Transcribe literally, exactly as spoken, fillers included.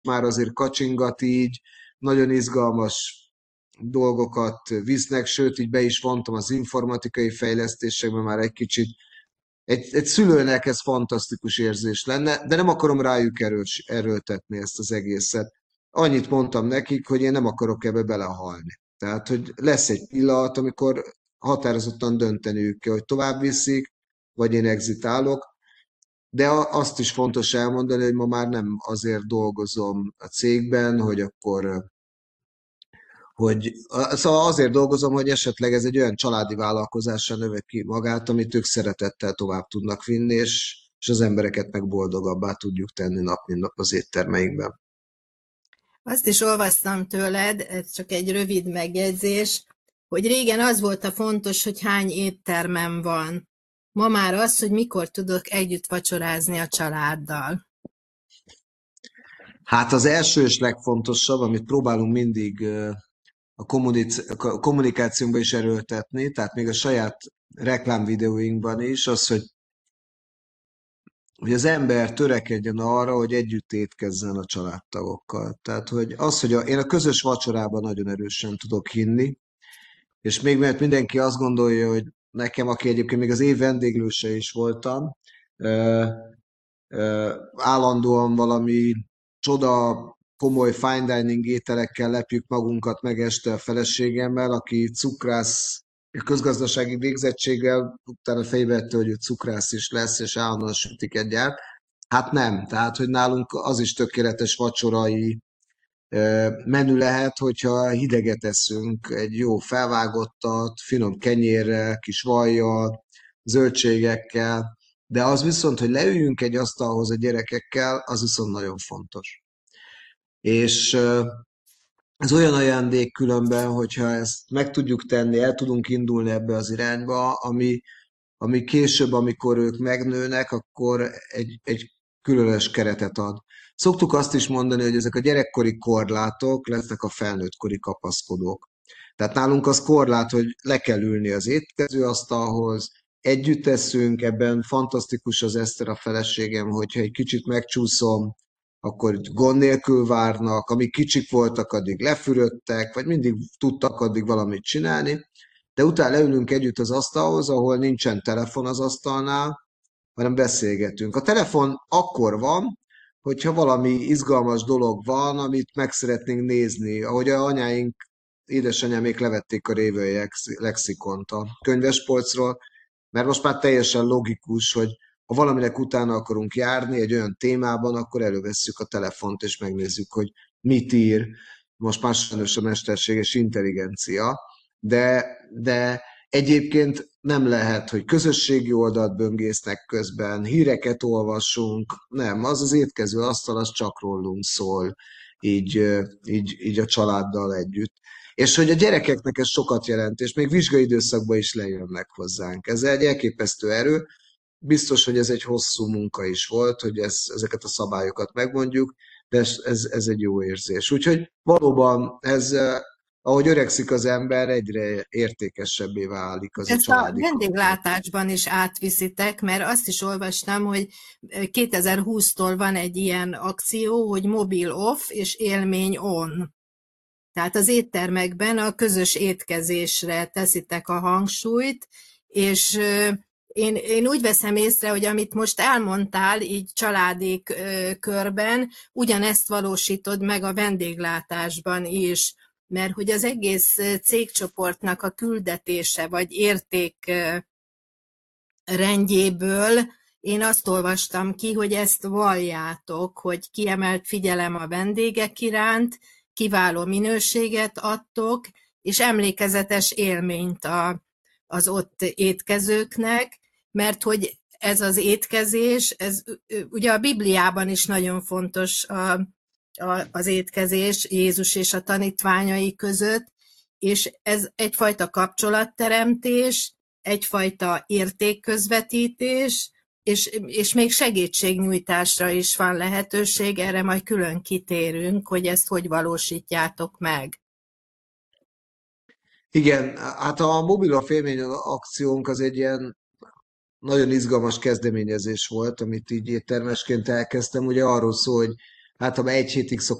már azért kacsingat így, nagyon izgalmas dolgokat visznek, sőt, így be is vontam az informatikai fejlesztésekbe már egy kicsit. Egy, egy szülőnek ez fantasztikus érzés lenne, de nem akarom rájuk eről, erőltetni ezt az egészet. Annyit mondtam nekik, hogy én nem akarok ebbe belehalni. Tehát, hogy lesz egy pillanat, amikor határozottan dönteniük kell, hogy tovább viszik, vagy én exitálok, de a- azt is fontos elmondani, hogy ma már nem azért dolgozom a cégben, hogy akkor hogy szóval azért dolgozom, hogy esetleg ez egy olyan családi vállalkozással növe ki magát, amit ők szeretettel tovább tudnak vinni, és, és az embereket meg boldogabbá tudjuk tenni nap mint nap az éttermeinkben. Azt is olvastam tőled, ez csak egy rövid megjegyzés, hogy régen az volt a fontos, hogy hány éttermem van. Ma már az, hogy mikor tudok együtt vacsorázni a családdal. Hát az első és legfontosabb, amit próbálunk mindig ö, a kommunic- a kommunikációnkban is erőltetni, tehát még a saját reklámvideóinkban is, az, hogy hogy az ember törekedjen arra, hogy együtt étkezzen a családtagokkal. Tehát, hogy az, hogy a, én a közös vacsorában nagyon erősen tudok hinni, és még mert mindenki azt gondolja, hogy nekem, aki egyébként még az év vendéglőse is voltam, ö, ö, állandóan valami csoda, komoly fine dining ételekkel lepjük magunkat meg este a feleségemmel, aki cukrász, közgazdasági végzettséggel, utána fejbe vette, hogy ő cukrász is lesz, és állandóan sütiket gyárt. Hát nem, tehát, hogy nálunk az is tökéletes vacsorai ö, menü lehet, hogyha hideget eszünk, egy jó felvágottat, finom kenyérrel, kis vajjal, zöldségekkel, de az viszont, hogy leüljünk egy asztalhoz a gyerekekkel, az viszont nagyon fontos. És ö, ez olyan ajándék különben, hogyha ezt meg tudjuk tenni, el tudunk indulni ebbe az irányba, ami, ami később, amikor ők megnőnek, akkor egy, egy különös keretet ad. Szoktuk azt is mondani, hogy ezek a gyerekkori korlátok lesznek a felnőttkori kapaszkodók. Tehát nálunk az korlát, hogy le kell ülni az étkezőasztalhoz, együtt eszünk, ebben fantasztikus az Eszter a feleségem, hogyha egy kicsit megcsúszom, akkor gond nélkül várnak, amíg kicsik voltak, addig lefürödtek, vagy mindig tudtak addig valamit csinálni, de utána leülünk együtt az asztalhoz, ahol nincsen telefon az asztalnál, hanem beszélgetünk. A telefon akkor van, hogyha valami izgalmas dolog van, amit meg szeretnénk nézni. Ahogy a anyáink, édesanyámék levették a révői lexikont a könyvespolcról, mert most már teljesen logikus, hogy ha valaminek utána akarunk járni egy olyan témában, akkor elővesszük a telefont és megnézzük, hogy mit ír. Most már sajnos a mesterséges intelligencia, de, de egyébként nem lehet, hogy közösségi oldalt böngésznek közben, híreket olvasunk, nem, az az étkező asztal, az csak rólunk szól, így, ö, így, így a családdal együtt. És hogy a gyerekeknek ez sokat jelent, és még vizsgai időszakban is lejönnek hozzánk. Ez egy elképesztő erő. Biztos, hogy ez egy hosszú munka is volt, hogy ez, ezeket a szabályokat megmondjuk, de ez, ez, ez egy jó érzés. Úgyhogy valóban ez, eh, ahogy öregszik az ember, egyre értékesebbé válik az a Ezt a családi kapcsolat. vendéglátásban is átviszitek, mert azt is olvastam, hogy kétezer-húsztól van egy ilyen akció, hogy mobil off és élmény on. Tehát az éttermekben a közös étkezésre teszitek a hangsúlyt, és én, én úgy veszem észre, hogy amit most elmondtál, így családi körben, ugyanezt valósítod meg a vendéglátásban is, mert hogy az egész cégcsoportnak a küldetése vagy érték rendjéből én azt olvastam ki, hogy ezt valljátok, hogy kiemelt figyelem a vendégek iránt, kiváló minőséget adtok, és emlékezetes élményt a, az ott étkezőknek, mert hogy ez az étkezés, ez ugye a Bibliában is nagyon fontos a, a, az étkezés Jézus és a tanítványai között, és ez egyfajta kapcsolatteremtés, egyfajta értékközvetítés, és, és még segítségnyújtásra is van lehetőség, erre majd külön kitérünk, hogy ezt hogy valósítjátok meg. Igen, hát a mobil félmény akciónk az egy ilyen nagyon izgalmas kezdeményezés volt, amit így éttermesként elkezdtem. Ugye arról szól, hogy Hát, ha egy hétig